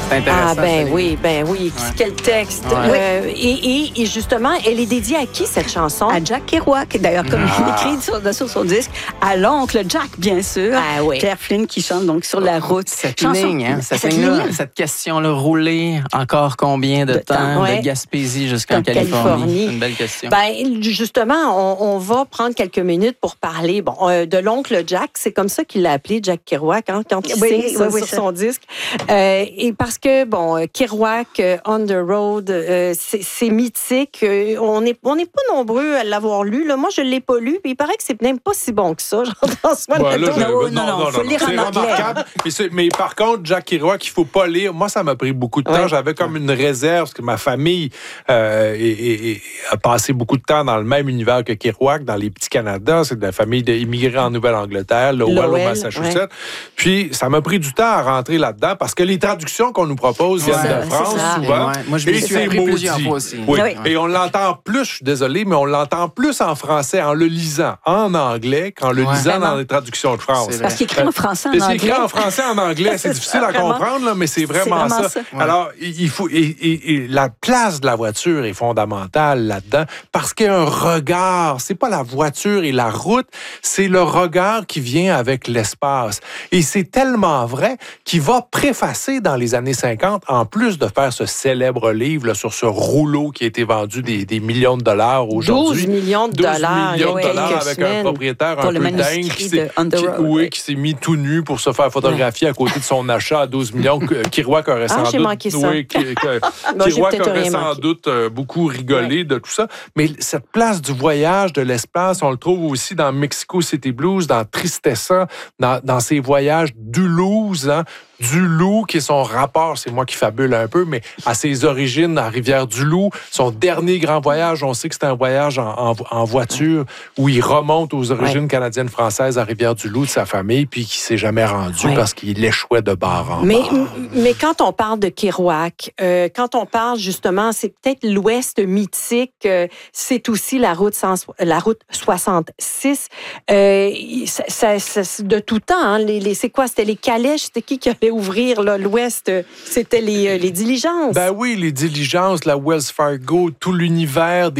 C'est intéressant. Ben oui. Ouais. Quel texte. Et justement, elle est dédiée à qui, cette chanson? À Jack Kerouac, d'ailleurs, comme il écrit sur son disque. À l'oncle Jack, bien sûr. Ah oui. Claire Flynn qui chante donc sur la route. Cette ligne, cette question-là, rouler encore combien de temps de Gaspésie jusqu'en Californie? C'est une belle question. Ben, justement, on va prendre quelques minutes pour parler de l'oncle Jack. C'est comme ça qu'il l'a appelé, Jack Kerouac, quand il signe sur son disque. Et parce que, Kerouac, On the Road, c'est mythique. On n'est pas nombreux à l'avoir lu. Là. Moi, je ne l'ai pas lu. Puis il paraît que c'est même pas si bon que ça. Non, faut lire en anglais. Remarquable. Mais par contre, Jack Kerouac, il ne faut pas lire. Moi, ça m'a pris beaucoup de temps. J'avais comme une réserve parce que ma famille a passé beaucoup de temps dans le même univers que Kerouac, dans les petits Canada. C'est de la famille d'immigrés en Nouvelle-Angleterre, Lowell au Massachusetts. Ouais. Puis, ça m'a pris du temps à rentrer là-dedans parce que les traductions qu'on nous propose viennent de France, souvent. Moi, je me suis appris plusieurs fois aussi. Oui. Et on l'entend plus, je suis désolé, mais on l'entend plus en français en le lisant en anglais qu'en le lisant dans les traductions de France. Parce qu'il écrit en français en anglais. Il écrit en français en anglais. C'est difficile à comprendre, là, mais c'est vraiment ça. Ouais. Alors, il faut... Et la place de la voiture est fondamentale là-dedans parce qu'il y a un regard. C'est pas la voiture et la route, c'est le regard qui vient avec l'espace. Et c'est tellement vrai qu'il va préfacer dans les années 50, en plus de faire ce célèbre livre là, sur ce rouleau qui a été vendu des millions de dollars aujourd'hui. 12 millions de dollars. 12 millions de dollars avec un propriétaire un peu dingue qui s'est mis tout nu pour se faire photographier à côté de son achat à 12 millions. Kerouac aurait sans j'ai manqué ça. Kerouac aurait sans doute beaucoup rigolé de tout ça. Mais cette place du voyage, de l'espace, on le trouve aussi dans Mexico City Blues, dans Tristessa, dans ces voyages d'Uluz, du Loup, qui est son rapport, c'est moi qui fabule un peu, mais à ses origines à Rivière-du-Loup, son dernier grand voyage, on sait que c'est un voyage en voiture où il remonte aux origines canadiennes-françaises à Rivière-du-Loup de sa famille, puis qui s'est jamais rendu parce qu'il échouait de bar en bar. Mais quand on parle de Kerouac, quand on parle justement, c'est peut-être l'Ouest mythique, c'est aussi la route 66. De tout temps, c'est quoi? C'était les calèches, c'était qui allait ouvrir l'Ouest? C'était les diligences. Ben oui, les diligences, la Wells Fargo, tout l'univers